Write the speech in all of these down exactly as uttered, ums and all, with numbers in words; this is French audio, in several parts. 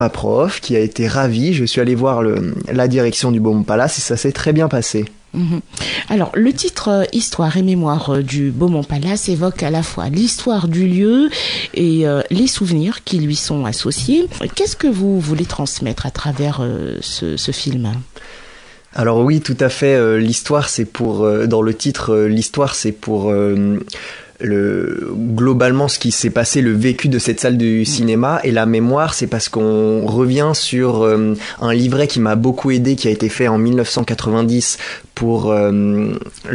ma prof qui a été ravie. Je suis allé voir le, la direction du Beaumont Palace et ça s'est très bien passé. Mmh. Alors, le titre euh, « Histoire et mémoire euh, du Beaumont Palace » évoque à la fois l'histoire du lieu et euh, les souvenirs qui lui sont associés. Qu'est-ce que vous voulez transmettre à travers euh, ce, ce film ? Alors oui, tout à fait. Euh, l'histoire, c'est pour... Euh, dans le titre, euh, l'histoire, c'est pour... Euh, Le, globalement ce qui s'est passé, le vécu de cette salle du cinéma, et la mémoire, c'est parce qu'on revient sur euh, un livret qui m'a beaucoup aidé, qui a été fait en dix-neuf cent quatre-vingt-dix pour euh,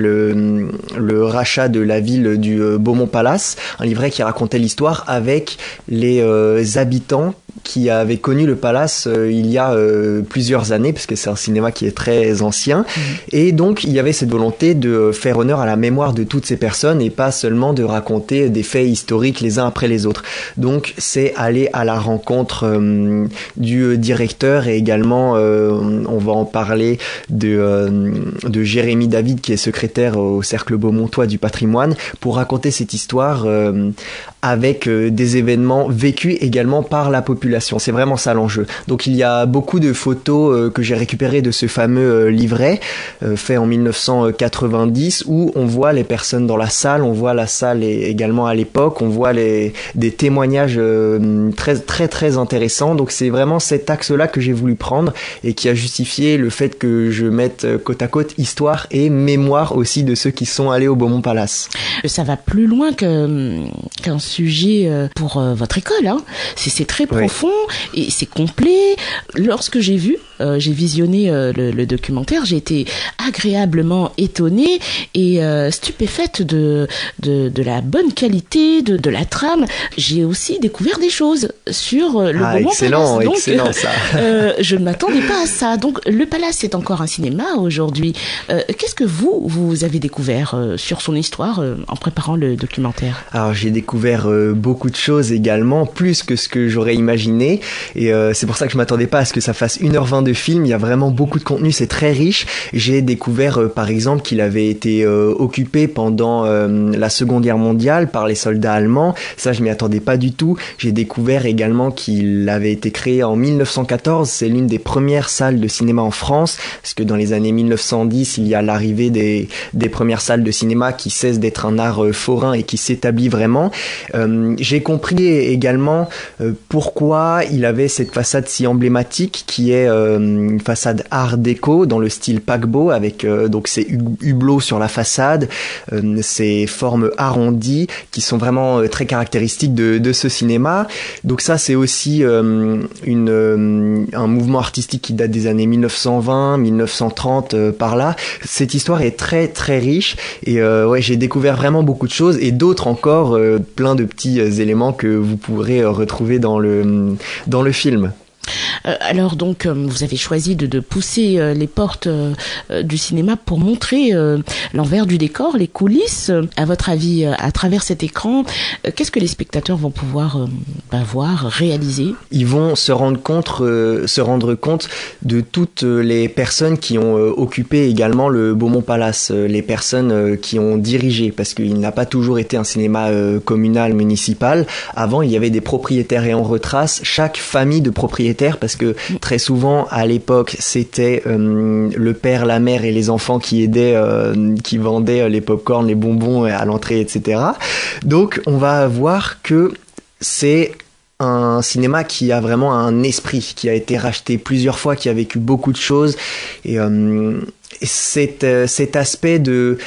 le, le rachat de la ville du euh, Beaumont Palace, un livret qui racontait l'histoire avec les euh, habitants qui avaient connu le palace euh, il y a euh, plusieurs années, parce que c'est un cinéma qui est très ancien, mmh. et donc il y avait cette volonté de faire honneur à la mémoire de toutes ces personnes et pas seulement de raconter des faits historiques les uns après les autres. Donc c'est aller à la rencontre euh, du directeur, et également euh, on va en parler de, euh, de Jérémy David, qui est secrétaire au Cercle Beaumontois du patrimoine, pour raconter cette histoire euh, avec euh, des événements vécus également par la population. C'est vraiment ça l'enjeu. Donc il y a beaucoup de photos euh, que j'ai récupérées de ce fameux euh, livret euh, fait en dix-neuf cent quatre-vingt-dix, où on voit les personnes dans la salle, on voit la salle et également à l'époque, on voit les, des témoignages euh, très très très intéressants. Donc c'est vraiment cet axe-là que j'ai voulu prendre et qui a justifié le fait que je mette côte à côte histoire et mémoire aussi de ceux qui sont allés au Beaumont Palace. Ça va plus loin que, qu'un sujet pour votre école, hein. C'est, c'est très profond, oui. Et c'est complet. Lorsque j'ai vu, euh, j'ai visionné euh, le, le documentaire, j'ai été agréablement étonnée et euh, stupéfaite de, de, de la bonne qualité, de, de la trame. J'ai aussi découvert des choses sur euh, le ah, Beaumont excellent, Palace. Donc, excellent, ça. euh, je ne m'attendais pas à ça. Donc, le Palace est encore un cinéma aujourd'hui. Euh, qu'est-ce que vous, vous avez découvert euh, sur son histoire euh, en préparant le documentaire ? Alors, j'ai découvert euh, beaucoup de choses également, plus que ce que j'aurais imaginé. Et euh, c'est pour ça que je m'attendais pas à ce que ça fasse une heure vingt de film. Il y a vraiment beaucoup de contenu, c'est très riche. J'ai découvert, euh, par exemple, qu'il avait été euh, occupé pendant euh, la Seconde Guerre mondiale par les soldats allemands. Ça, je m'y attendais pas du tout. J'ai découvert également qu'il avait été créé en dix-neuf cent quatorze. C'est l'une des premières salles de cinéma en France, parce que dans les années dix-neuf cent dix, il y a l'arrivée des, des premières salles de cinéma qui cessent d'être un art euh, forain et qui s'établit vraiment. Euh, j'ai compris également euh, pourquoi il avait cette façade si emblématique qui est euh, une façade art déco dans le style paquebot, avec euh, donc ces hublots sur la façade, euh, ces formes arrondies qui sont vraiment euh, très caractéristiques de, de ce cinéma. Donc ça, c'est aussi euh, une, euh, un mouvement artistique qui date des années dix-neuf cent vingt, dix-neuf cent trente, euh, par là. Cette histoire est très très riche et euh, ouais, j'ai découvert vraiment beaucoup de choses et d'autres encore, euh, plein de petits euh, éléments que vous pourrez euh, retrouver dans le, dans le film. Euh, alors donc, euh, vous avez choisi de, de pousser euh, les portes euh, du cinéma pour montrer euh, l'envers du décor, les coulisses. À votre avis, euh, à travers cet écran, euh, qu'est-ce que les spectateurs vont pouvoir euh, bah, voir, réaliser ? Ils vont se rendre compte, euh, se rendre compte de toutes les personnes qui ont euh, occupé également le Beaumont Palace, euh, les personnes euh, qui ont dirigé, parce qu'il n'a pas toujours été un cinéma euh, communal, municipal. Avant, il y avait des propriétaires et on retrace chaque famille de propriétaires, parce que très souvent à l'époque c'était euh, le père, la mère et les enfants qui aidaient, euh, qui vendaient les pop-corn, les bonbons à l'entrée, et cetera. Donc on va voir que c'est un cinéma qui a vraiment un esprit, qui a été racheté plusieurs fois, qui a vécu beaucoup de choses et euh, cet, euh, cet aspect de,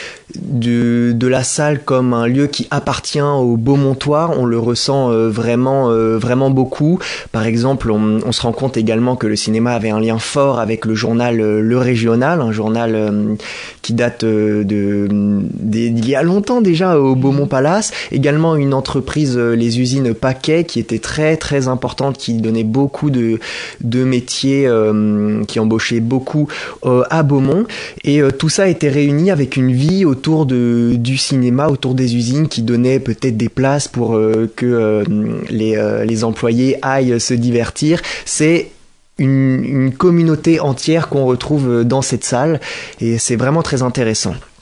de, de la salle comme un lieu qui appartient au Beaumontois, on le ressent euh, vraiment, euh, vraiment beaucoup. Par exemple, on, on se rend compte également que le cinéma avait un lien fort avec le journal euh, Le Régional, un journal euh, qui date euh, de, d'il y a longtemps déjà au Beaumont Palace. Également une entreprise, euh, les usines Paquet, qui était très très importante, qui donnait beaucoup de, de métiers, euh, qui embauchait beaucoup euh, à Beaumont. Et euh, tout ça a été réuni avec une vie autour de, du cinéma, autour des usines qui donnaient peut-être des places pour euh, que euh, les, euh, les employés aillent se divertir. C'est une, une communauté entière qu'on retrouve dans cette salle et c'est vraiment très intéressant.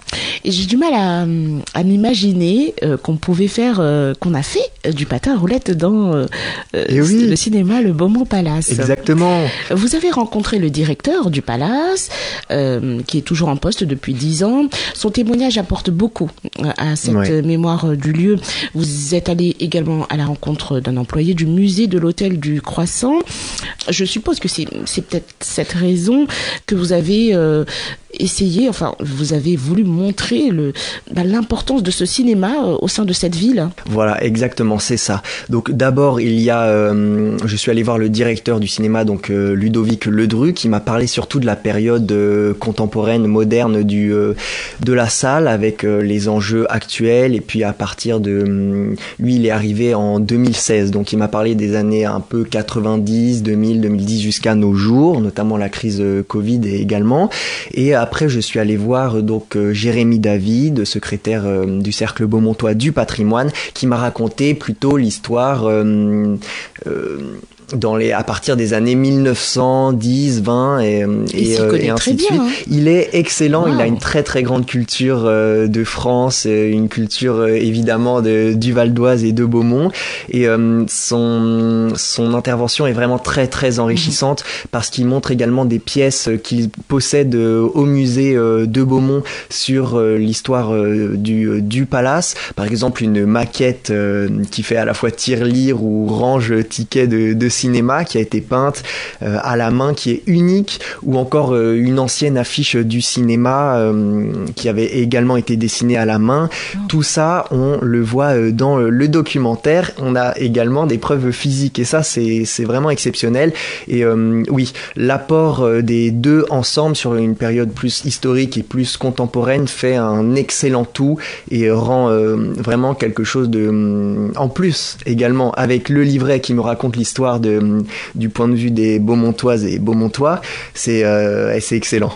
Et j'ai du mal à, à m'imaginer euh, qu'on pouvait faire, euh, qu'on a fait euh, du patin à roulettes dans euh, oui. le cinéma Le Beaumont Palace. Exactement. Vous avez rencontré le directeur du Palace, euh, qui est toujours en poste depuis dix ans. Son témoignage apporte beaucoup à cette ouais. mémoire du lieu. Vous êtes allé également à la rencontre d'un employé du musée de l'Hôtel du Croissant. Je suppose que c'est, c'est peut-être cette raison que vous avez euh, essayé, enfin, vous avez voulu montrer le, bah, l'importance de ce cinéma euh, au sein de cette ville. Voilà, exactement, c'est ça. Donc d'abord, il y a, euh, je suis allé voir le directeur du cinéma, donc euh, Ludovic Ledru, qui m'a parlé surtout de la période euh, contemporaine, moderne du euh, de la salle, avec euh, les enjeux actuels. Et puis à partir de, euh, lui, il est arrivé en deux mille seize, donc il m'a parlé des années un peu quatre-vingt-dix, deux mille, deux mille dix jusqu'à nos jours, notamment la crise euh, Covid également. Et après, je suis allé voir donc euh, Jérémy David, secrétaire euh, du Cercle Beaumontois du patrimoine, qui m'a raconté plutôt l'histoire euh, euh, dans les, à partir des années mille neuf cent dix, vingt et, et, et, euh, et bien, ainsi de suite. Hein. Il est excellent, wow. Il a une très très grande culture euh, de France, une culture euh, évidemment de, du Val d'Oise et de Beaumont, et euh, son, son intervention est vraiment très très enrichissante mmh. parce qu'il montre également des pièces qu'il possède euh, au musée euh, de Beaumont sur euh, l'histoire euh, du, du palace. Par exemple, une maquette euh, qui fait à la fois tirelire ou range ticket de, de cinéma qui a été peinte euh, à la main, qui est unique, ou encore euh, une ancienne affiche du cinéma euh, qui avait également été dessinée à la main. Oh. Tout ça, on le voit euh, dans euh, le documentaire. On a également des preuves physiques et ça, c'est, c'est vraiment exceptionnel. Et euh, oui, l'apport euh, des deux ensemble sur une période plus historique et plus contemporaine fait un excellent tout et rend euh, vraiment quelque chose de... Euh, en plus, également, avec le livret qui me raconte l'histoire de, du point de vue des Beaumontoises et Beaumontois, c'est, euh, c'est excellent.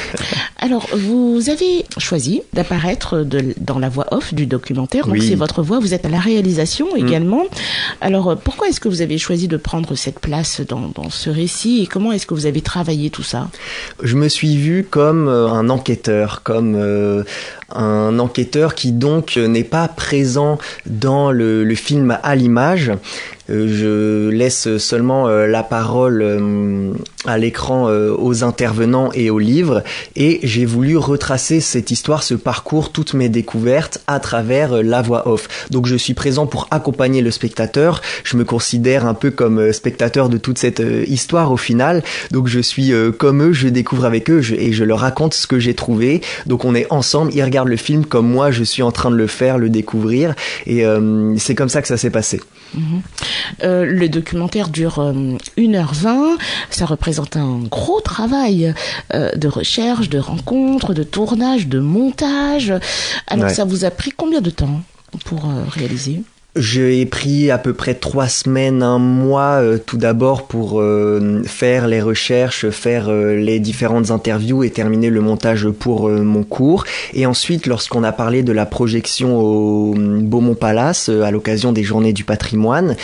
Alors, vous avez choisi d'apparaître de, dans la voix off du documentaire, donc oui. C'est votre voix, vous êtes à la réalisation également. Mmh. Alors, pourquoi est-ce que vous avez choisi de prendre cette place dans, dans ce récit et comment est-ce que vous avez travaillé tout ça ? Je me suis vu comme un enquêteur, comme euh, un enquêteur qui donc n'est pas présent dans le, le film à l'image. Euh, je laisse seulement euh, la parole euh, à l'écran euh, aux intervenants et aux livres, et j'ai voulu retracer cette histoire, ce parcours, toutes mes découvertes à travers euh, la voix off. Donc je suis présent pour accompagner le spectateur, je me considère un peu comme euh, spectateur de toute cette euh, histoire au final, donc je suis euh, comme eux, je découvre avec eux je, et je leur raconte ce que j'ai trouvé, donc on est ensemble, ils regardent le film comme moi je suis en train de le faire, le découvrir, et euh, c'est comme ça que ça s'est passé. Mmh. Euh, le documentaire dure euh, une heure vingt, ça représente un gros travail euh, de recherche, de rencontre, de tournage, de montage. Alors ouais. Ça vous a pris combien de temps pour euh, réaliser ? J'ai pris à peu près trois semaines, un mois, euh, tout d'abord pour euh, faire les recherches, faire euh, les différentes interviews et terminer le montage pour euh, mon cours. Et ensuite, lorsqu'on a parlé de la projection au Beaumont Palace euh, à l'occasion des Journées du patrimoine,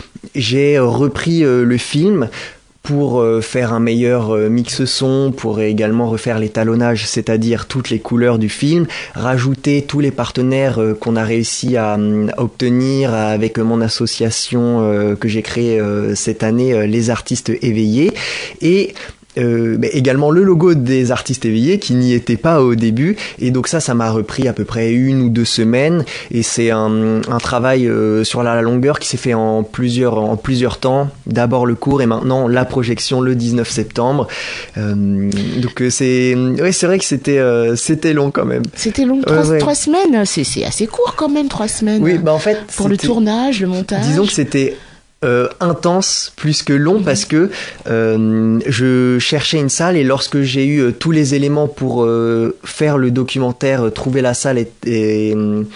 j'ai repris euh, le film pour euh, faire un meilleur euh, mix son, pour également refaire l'étalonnage, c'est-à-dire toutes les couleurs du film, rajouter tous les partenaires euh, qu'on a réussi à, à obtenir avec mon association euh, que j'ai créée euh, cette année, euh, les artistes éveillés, et Euh, mais également le logo des artistes éveillés qui n'y était pas au début, et donc ça ça m'a repris à peu près une ou deux semaines, et c'est un, un travail euh, sur la longueur qui s'est fait en plusieurs, en plusieurs temps, d'abord le cours et maintenant la projection le dix-neuf septembre, euh, donc c'est, ouais, c'est vrai que c'était, euh, c'était long quand même. C'était long, trois, ouais, ouais. trois semaines, c'est, c'est assez court quand même, trois semaines. Oui, bah en fait pour le tournage, le montage. Disons que c'était Euh, intense plus que long, parce que euh, je cherchais une salle, et lorsque j'ai eu euh, tous les éléments pour euh, faire le documentaire, euh, trouver la salle et, et,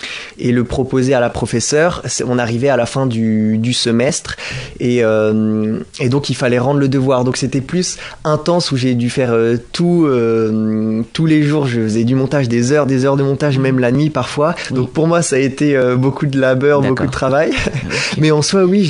et le proposer à la professeure, on arrivait à la fin du, du semestre, et, euh, et donc il fallait rendre le devoir, donc c'était plus intense où j'ai dû faire euh, tout euh, tous les jours, je faisais du montage, des heures des heures de montage, même la nuit parfois, donc pour moi ça a été euh, beaucoup de labeur, D'accord. beaucoup de travail. Okay. Mais en soi oui, je l'ai fait euh,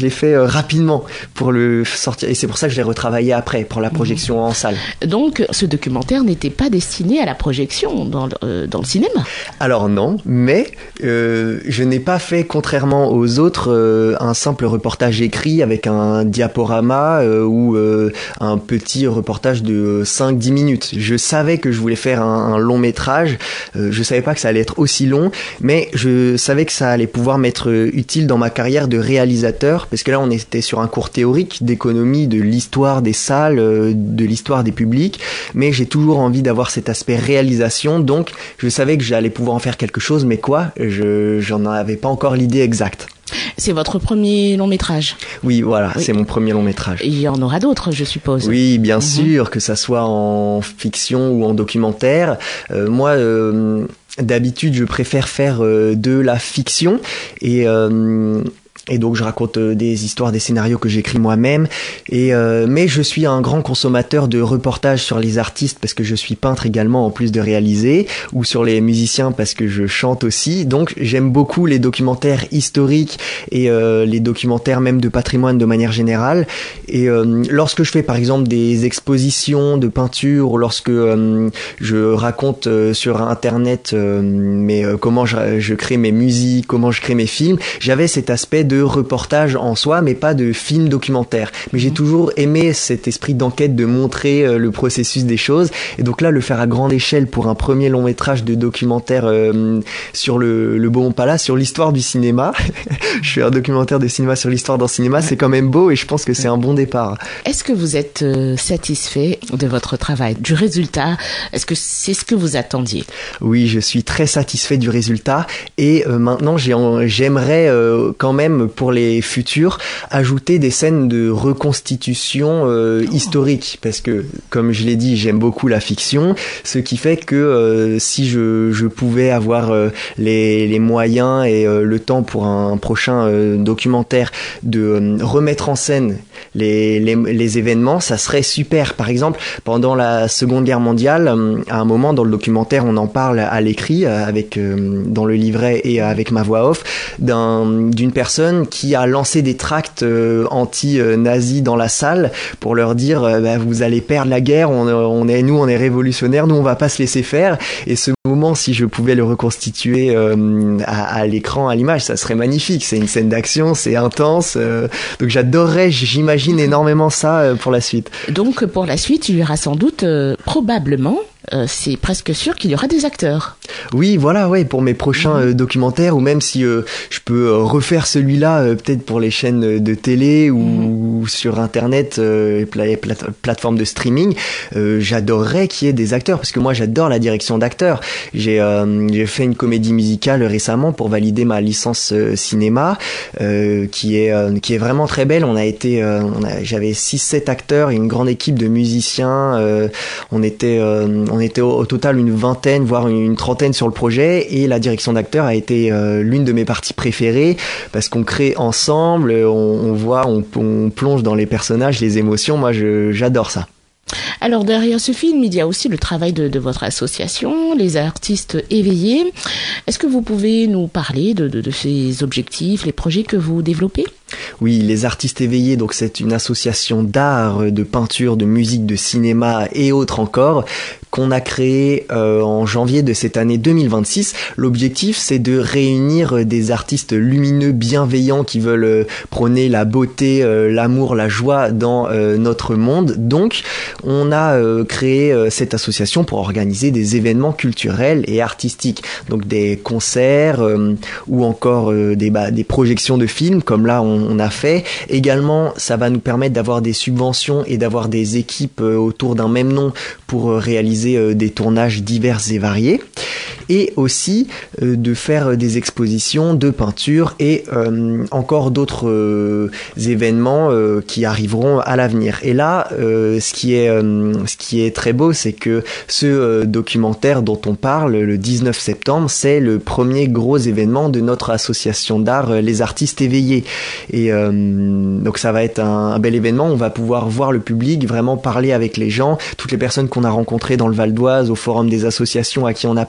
rapidement pour le sortir. Et c'est pour ça que je l'ai retravaillé après, pour la projection en salle. Donc, ce documentaire n'était pas destiné à la projection dans le, euh, dans le cinéma? Alors non, mais euh, je n'ai pas fait, contrairement aux autres, euh, un simple reportage écrit avec un diaporama euh, ou euh, un petit reportage de cinq dix minutes. Je savais que je voulais faire un, un long métrage, euh, je savais pas que ça allait être aussi long, mais je savais que ça allait pouvoir m'être utile dans ma carrière de réalisateur, parce que là on était sur un cours théorique d'économie de l'histoire des salles, euh, de l'histoire des publics, mais j'ai toujours envie d'avoir cet aspect réalisation, donc je savais que j'allais pouvoir en faire quelque chose, mais quoi, je j'en avais pas encore l'idée exacte. C'est votre premier long métrage? Oui, voilà, oui. C'est mon premier long métrage. Il y en aura d'autres, je suppose. Oui, bien mm-hmm. sûr, que ça soit en fiction ou en documentaire. Euh, moi, euh, d'habitude, je préfère faire euh, de la fiction et... Euh, Et donc je raconte des histoires, des scénarios que j'écris moi-même. Et euh, mais je suis un grand consommateur de reportages sur les artistes parce que je suis peintre également en plus de réaliser, ou sur les musiciens parce que je chante aussi. Donc j'aime beaucoup les documentaires historiques et euh, les documentaires même de patrimoine de manière générale. Et euh, lorsque je fais par exemple des expositions de peinture, ou lorsque euh, je raconte euh, sur internet euh, mais euh, comment je, je crée mes musiques, comment je crée mes films, j'avais cet aspect de reportage en soi, mais pas de film documentaire. Mais j'ai toujours aimé cet esprit d'enquête, de montrer euh, le processus des choses. Et donc là, le faire à grande échelle pour un premier long métrage de documentaire euh, sur le, le Beaumont Palace, sur l'histoire du cinéma. Je fais un documentaire de cinéma sur l'histoire d'un cinéma, c'est quand même beau et je pense que c'est un bon départ. Est-ce que vous êtes euh, satisfait de votre travail, du résultat? Est-ce que c'est ce que vous attendiez? Oui, je suis très satisfait du résultat et euh, maintenant j'ai, j'aimerais euh, quand même pour les futurs ajouter des scènes de reconstitution euh, oh. historique, parce que comme je l'ai dit, j'aime beaucoup la fiction, ce qui fait que euh, si je, je pouvais avoir euh, les, les moyens et euh, le temps pour un prochain euh, documentaire de euh, remettre en scène les, les, les événements, ça serait super. Par exemple, pendant la Seconde Guerre mondiale, euh, à un moment dans le documentaire, on en parle à l'écrit, euh, avec euh, dans le livret et avec ma voix off, d'un, d'une personne qui a lancé des tracts euh, anti-nazis dans la salle pour leur dire euh, bah, vous allez perdre la guerre, on, on est, nous on est révolutionnaires, nous on va pas se laisser faire. Et ce moment, si je pouvais le reconstituer euh, à, à l'écran, à l'image, ça serait magnifique. C'est une scène d'action, c'est intense, euh, donc j'adorerais, j'imagine énormément ça euh, pour la suite. Donc pour la suite, il y aura sans doute, euh, probablement, Euh, c'est presque sûr qu'il y aura des acteurs. Oui, voilà, ouais, pour mes prochains euh, documentaires, ou même si euh, je peux euh, refaire celui-là, euh, peut-être pour les chaînes de télé ou, mmh. ou sur Internet, euh, les plate- plateformes de streaming, euh, j'adorerais qu'il y ait des acteurs, parce que moi j'adore la direction d'acteurs. J'ai, euh, j'ai fait une comédie musicale récemment pour valider ma licence euh, cinéma, euh, qui est euh, qui est vraiment très belle. On a été, euh, on a, j'avais six sept acteurs et une grande équipe de musiciens. Euh, on était euh, On était au, au total une vingtaine, voire une, une trentaine sur le projet, et la direction d'acteur a été euh, l'une de mes parties préférées parce qu'on crée ensemble, on, on voit, on, on plonge dans les personnages, les émotions. Moi, je, j'adore ça. Alors derrière ce film, il y a aussi le travail de, de votre association, les artistes éveillés. Est-ce que vous pouvez nous parler de, de, de ces objectifs, les projets que vous développez ? Oui, les artistes éveillés, donc c'est une association d'art, de peinture, de musique, de cinéma et autres encore, qu'on a créé euh, en janvier de cette année deux mille vingt-six. L'objectif, c'est de réunir des artistes lumineux, bienveillants, qui veulent euh, prôner la beauté, euh, l'amour, la joie dans euh, notre monde. Donc, on a euh, créé euh, cette association pour organiser des événements culturels et artistiques. Donc, des concerts euh, ou encore euh, des, bah, des projections de films, comme là, on, on a fait. Également, ça va nous permettre d'avoir des subventions et d'avoir des équipes euh, autour d'un même nom pour euh, réaliser des tournages divers et variés, et aussi euh, de faire des expositions de peinture et euh, encore d'autres euh, événements euh, qui arriveront à l'avenir. Et là, euh, ce qui est euh, ce qui est très beau, c'est que ce euh, documentaire dont on parle le dix-neuf septembre, c'est le premier gros événement de notre association d'art, euh, les artistes éveillés. Et euh, donc ça va être un, un bel événement. On va pouvoir voir le public, vraiment parler avec les gens, toutes les personnes qu'on a rencontrées dans le Val d'Oise, au forum des associations à qui on a parlé du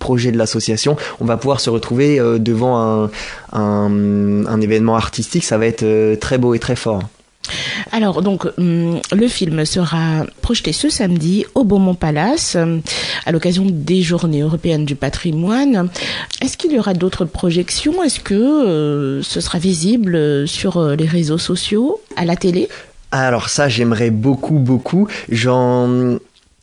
projet de l'association, on va pouvoir se retrouver euh, devant un, un, un événement artistique. Ça va être euh, très beau et très fort. Alors donc hum, le film sera projeté ce samedi au Beaumont Palace hum, à l'occasion des Journées européennes du patrimoine. Est-ce qu'il y aura d'autres projections? Est-ce que euh, ce sera visible sur euh, les réseaux sociaux, à la télé? Alors ça, j'aimerais beaucoup, beaucoup. J'en...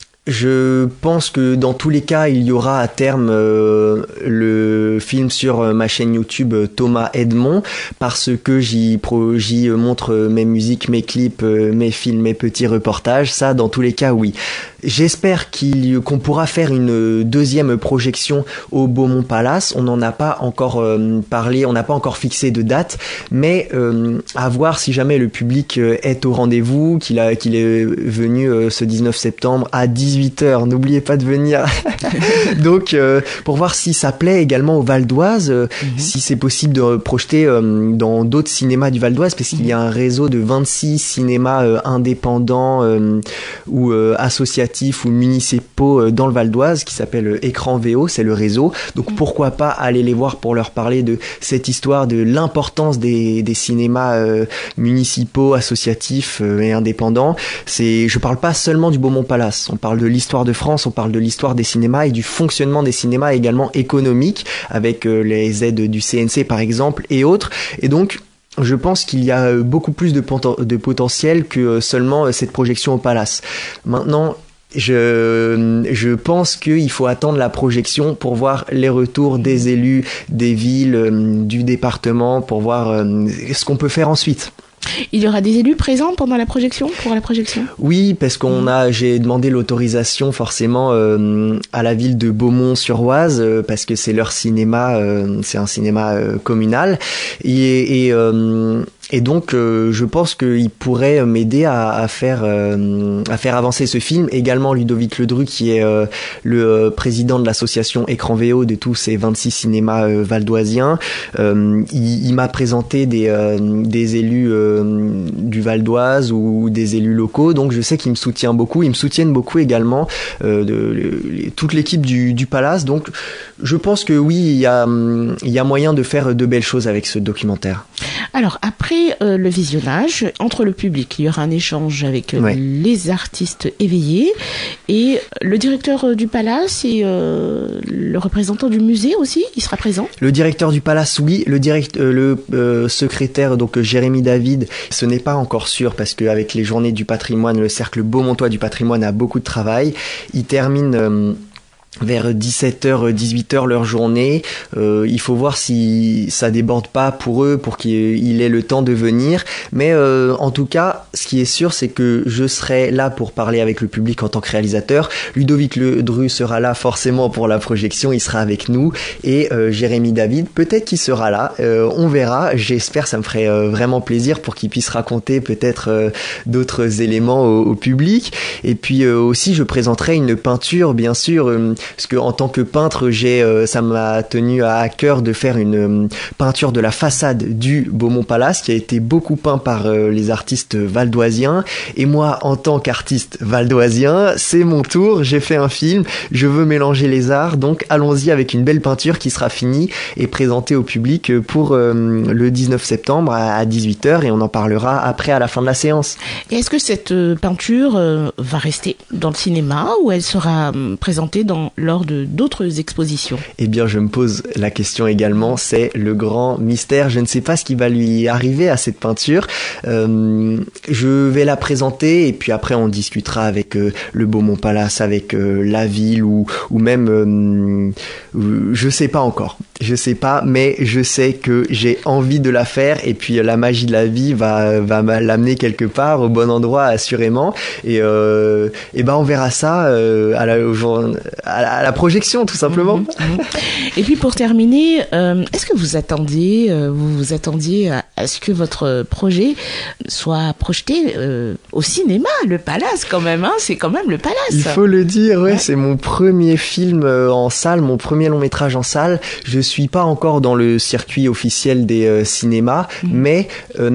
Je pense que dans tous les cas, il y aura à terme euh, le film sur ma chaîne YouTube Thomas Edmond, parce que j'y, pro, j'y montre mes musiques, mes clips, mes films, mes petits reportages. Ça, dans tous les cas, oui. J'espère qu'il, qu'on pourra faire une deuxième projection au Beaumont Palace. On n'en a pas encore euh, parlé, on n'a pas encore fixé de date, mais euh, à voir si jamais le public est au rendez-vous, qu'il, a, qu'il est venu euh, ce dix-neuf septembre à dix-huit heures. N'oubliez pas de venir. Donc, euh, pour voir si ça plaît également au Val d'Oise, euh, mm-hmm. si c'est possible de projeter euh, dans d'autres cinémas du Val d'Oise, parce qu'il y a un réseau de vingt-six cinémas euh, indépendants euh, ou euh, associatifs ou municipaux dans le Val d'Oise qui s'appelle Écran V O, c'est le réseau. Donc pourquoi pas aller les voir pour leur parler de cette histoire, de l'importance des, des cinémas euh, municipaux, associatifs euh, et indépendants. C'est, je parle pas seulement du Beaumont Palace, on parle de l'histoire de France, on parle de l'histoire des cinémas et du fonctionnement des cinémas également économique avec euh, les aides du C N C par exemple et autres. Et donc je pense qu'il y a beaucoup plus de, poten- de potentiel que seulement cette projection au Palace. Maintenant, Je, je pense qu'il faut attendre la projection pour voir les retours des élus, des villes, du département, pour voir ce qu'on peut faire ensuite. Il y aura des élus présents pendant la projection, pour la projection? Oui, parce qu'on a, j'ai demandé l'autorisation forcément euh, à la ville de Beaumont-sur-Oise euh, parce que c'est leur cinéma, euh, c'est un cinéma euh, communal et, et euh, Et donc, euh, je pense qu'il pourrait m'aider à, à faire euh, à faire avancer ce film. Également, Ludovic Ledru, qui est euh, le euh, président de l'association Écran V O de tous ces vingt-six cinémas euh, valdoisiens. Euh, il, il m'a présenté des euh, des élus euh, du Val d'Oise ou des élus locaux. Donc, je sais qu'il me soutient beaucoup. Ils me soutiennent beaucoup également euh, de, de, de toute l'équipe du, du Palace. Donc, je pense que oui, il y a il y a moyen de faire de belles choses avec ce documentaire. Alors après euh, le visionnage, entre le public, il y aura un échange avec euh, ouais. les artistes éveillés et le directeur du Palace et euh, le représentant du musée aussi, il sera présent. Le directeur du Palace, oui, le direct, euh, le euh, secrétaire donc Jérémy David, ce n'est pas encore sûr parce qu'avec les journées du patrimoine, le cercle beaumontois du patrimoine a beaucoup de travail. Il termine euh, vers dix-sept heures, dix-huit heures leur journée. Euh, il faut voir si ça déborde pas pour eux, pour qu'il ait le temps de venir. Mais euh, en tout cas, ce qui est sûr, c'est que je serai là pour parler avec le public en tant que réalisateur. Ludovic Ledru sera là forcément pour la projection, il sera avec nous. Et euh, Jérémy David, peut-être qu'il sera là. Euh, on verra. J'espère, ça me ferait euh, vraiment plaisir pour qu'il puisse raconter peut-être euh, d'autres éléments au, au public. Et puis euh, aussi, je présenterai une peinture, bien sûr. Euh, Parce que en tant que peintre, j'ai, euh, ça m'a tenu à cœur de faire une euh, peinture de la façade du Beaumont Palace qui a été beaucoup peint par euh, les artistes valdoisiens. Et moi, en tant qu'artiste valdoisien, c'est mon tour. J'ai fait un film. Je veux mélanger les arts. Donc, allons-y avec une belle peinture qui sera finie et présentée au public pour euh, le dix-neuf septembre à dix-huit heures. Et on en parlera après à la fin de la séance. Et est-ce que cette peinture euh, va rester dans le cinéma ou elle sera euh, présentée dans lors de d'autres expositions? Eh bien, je me pose la question également, c'est le grand mystère. Je ne sais pas ce qui va lui arriver à cette peinture. Euh, je vais la présenter et puis après on discutera avec euh, le Beaumont Palace, avec euh, la ville ou, ou même... Euh, je sais pas encore. Je sais pas, mais je sais que j'ai envie de la faire et puis la magie de la vie va, va l'amener quelque part, au bon endroit assurément. Et, euh, et ben on verra ça euh, à, la, au jour, à, la, à la projection tout simplement. Mmh, mmh. Et puis pour terminer, euh, est-ce que vous attendiez, euh, vous vous attendiez à, à ce que votre projet soit projeté euh, au cinéma, le Palace quand même, hein, c'est quand même le Palace. Il faut le dire, ouais, ouais. C'est mon premier film en salle, mon premier long métrage en salle. Je suis pas encore dans le circuit officiel des euh, cinémas, mmh. mais euh,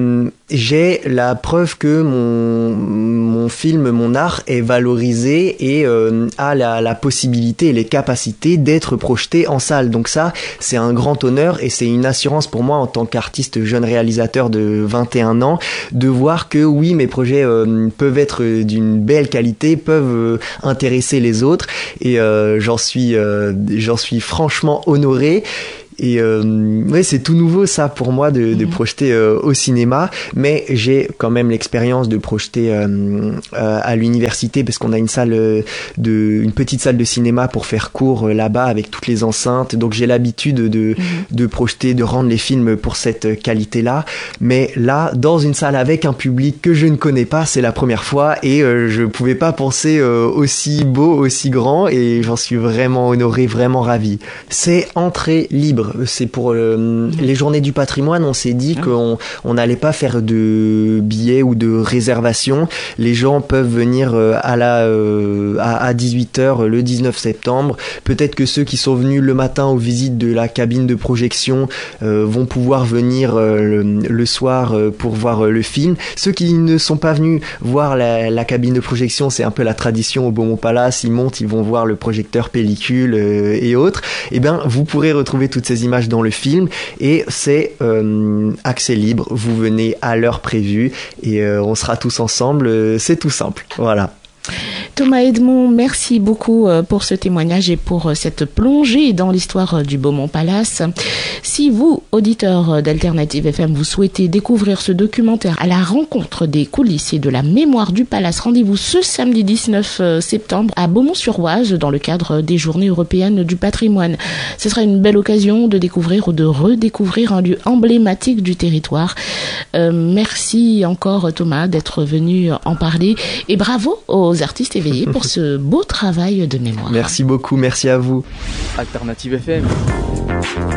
j'ai la preuve que mon, mon film, mon art est valorisé et euh, a la, la possibilité et les capacités d'être projeté en salle. Donc ça, c'est un grand honneur et c'est une assurance pour moi en tant qu'artiste jeune réalisateur de vingt et un ans de voir que oui, mes projets euh, peuvent être d'une belle qualité, peuvent euh, intéresser les autres et euh, j'en suis, euh, j'en suis franchement honoré. Et euh, ouais, c'est tout nouveau ça pour moi de, de mmh. projeter euh, au cinéma, mais j'ai quand même l'expérience de projeter euh, euh, à l'université parce qu'on a une salle de, une petite salle de cinéma pour faire cours euh, là-bas avec toutes les enceintes. Donc j'ai l'habitude de, mmh. de projeter, de rendre les films pour cette qualité-là. Mais là, dans une salle avec un public que je ne connais pas, c'est la première fois et euh, je pouvais pas penser euh, aussi beau, aussi grand et j'en suis vraiment honoré, vraiment ravi. C'est entrée libre. C'est pour euh, les journées du patrimoine, on s'est dit qu'on on n'allait pas faire de billets ou de réservations. Les gens peuvent venir euh, à, la, euh, à, à dix-huit heures le dix-neuf septembre. Peut-être que ceux qui sont venus le matin aux visites de la cabine de projection euh, vont pouvoir venir euh, le, le soir euh, pour voir euh, le film. Ceux qui ne sont pas venus voir la, la cabine de projection, c'est un peu la tradition au Beaumont Palace. Ils montent, ils vont voir le projecteur pellicule euh, et autres. Eh bien, vous pourrez retrouver toutes ces images dans le film et c'est euh, accès libre, vous venez à l'heure prévue et euh, on sera tous ensemble, euh, c'est tout simple, voilà. Thomas Edmond, merci beaucoup pour ce témoignage et pour cette plongée dans l'histoire du Beaumont Palace. Si vous, auditeurs d'Alternative F M, vous souhaitez découvrir ce documentaire à la rencontre des coulisses et de la mémoire du Palace, rendez-vous ce samedi dix-neuf septembre à Beaumont-sur-Oise dans le cadre des Journées européennes du patrimoine. Ce sera une belle occasion de découvrir ou de redécouvrir un lieu emblématique du territoire. Euh, merci encore Thomas d'être venu en parler et bravo aux artistes éveillés pour ce beau travail de mémoire. Merci beaucoup, merci à vous. Alternative F M.